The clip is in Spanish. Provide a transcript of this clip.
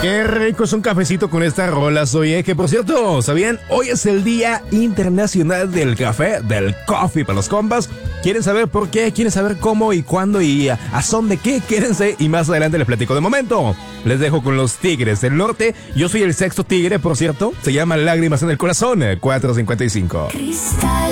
Qué rico es un cafecito con estas rolas, oye, que por cierto, ¿sabían? Hoy es el Día Internacional del Café, del Coffee para los compas. ¿Quieren saber por qué? ¿Quieren saber cómo y cuándo y a son de qué? Quédense y más adelante les platico. De momento, les dejo con los Tigres del Norte. Yo soy el sexto tigre, por cierto. Se llama Lágrimas en el Corazón, 4:55. Cristal.